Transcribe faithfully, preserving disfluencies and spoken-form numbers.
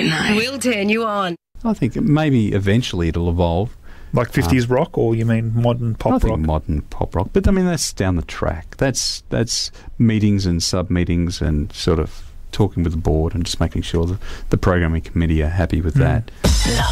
don't know. We'll turn you on. I think maybe eventually it'll evolve. Like fifties um, rock, or you mean modern pop I think rock? modern pop rock. But, I mean, that's down the track. That's that's meetings and sub-meetings and sort of talking with the board and just making sure that the programming committee are happy with mm. that.